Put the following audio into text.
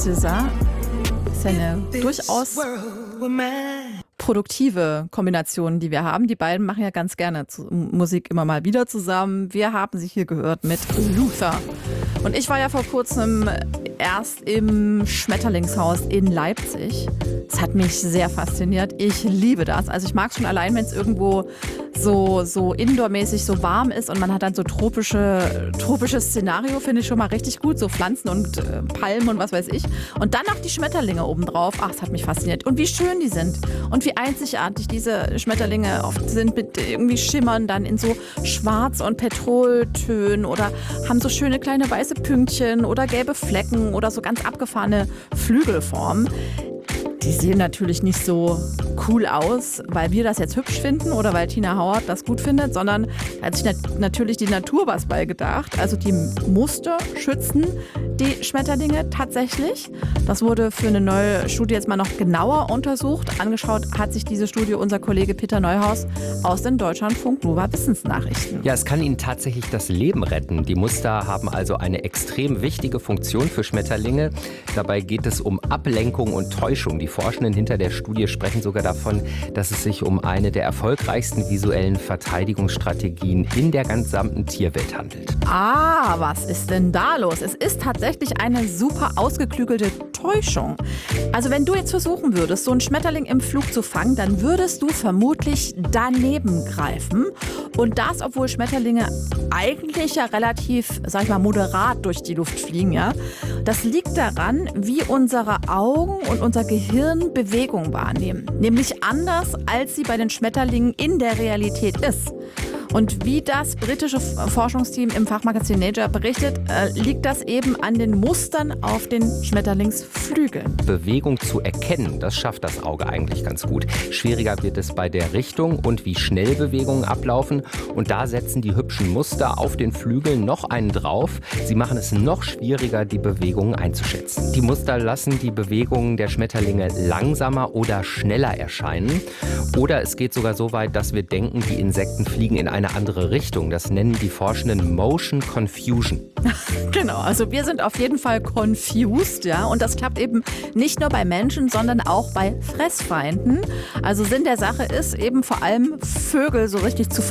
César. Ist ja eine durchaus produktive Kombination, die wir haben. Die beiden machen ja ganz gerne Musik immer mal wieder zusammen. Wir haben sie hier gehört mit Luther. Und ich war ja vor kurzem erst im Schmetterlingshaus in Leipzig. Das hat mich sehr fasziniert. Ich liebe das. Also ich mag es schon allein, wenn es irgendwo so indoormäßig so warm ist und man hat dann so tropisches Szenario, finde ich schon mal richtig gut. So Pflanzen und Palmen und was weiß ich. Und dann noch die Schmetterlinge obendrauf. Ach, das hat mich fasziniert. Und wie schön die sind. Und wie einzigartig diese Schmetterlinge oft sind. Mit irgendwie schimmern dann in so Schwarz- und Petroltönen oder haben so schöne kleine weiße Pünktchen oder gelbe Flecken oder so ganz abgefahrene Flügelformen. Die sehen natürlich nicht so cool aus, weil wir das jetzt hübsch finden oder weil Tina Howard das gut findet, sondern da hat sich natürlich die Natur was bei gedacht. Also die Muster schützen die Schmetterlinge tatsächlich. Das wurde für eine neue Studie jetzt mal noch genauer untersucht. Angeschaut hat sich diese Studie unser Kollege Peter Neuhaus aus den Deutschlandfunk Nova Wissensnachrichten. Ja, es kann ihnen tatsächlich das Leben retten. Die Muster haben also eine extrem wichtige Funktion für Schmetterlinge. Dabei geht es um Ablenkung und Täuschung. Die Forschenden hinter der Studie sprechen sogar davon, dass es sich um eine der erfolgreichsten visuellen Verteidigungsstrategien in der gesamten Tierwelt handelt. Ah, was ist denn da los? Es ist tatsächlich eine super ausgeklügelte Täuschung. Also wenn du jetzt versuchen würdest, so einen Schmetterling im Flug zu fangen, dann würdest du vermutlich daneben greifen. Und das, obwohl Schmetterlinge eigentlich ja relativ, sag ich mal, moderat durch die Luft fliegen, ja. Das liegt daran, wie unsere Augen und unser Gehirn Bewegung wahrnehmen. Nämlich anders, als sie bei den Schmetterlingen in der Realität ist. Und wie das britische Forschungsteam im Fachmagazin Nature berichtet, liegt das eben an den Mustern auf den Schmetterlingsflügeln. Bewegung zu erkennen, das schafft das Auge eigentlich ganz gut. Schwieriger wird es bei der Richtung und wie schnell Bewegungen ablaufen. Und da setzen die hübschen Muster auf den Flügeln noch einen drauf. Sie machen es noch schwieriger, die Bewegungen einzuschätzen. Die Muster lassen die Bewegungen der Schmetterlinge langsamer oder schneller erscheinen. Oder es geht sogar so weit, dass wir denken, die Insekten fliegen in eine andere Richtung. Das nennen die Forschenden Motion Confusion. Genau, also wir sind auf jeden Fall confused, ja. Und das klappt eben nicht nur bei Menschen, sondern auch bei Fressfeinden. Also Sinn der Sache ist eben vor allem Vögel so richtig zu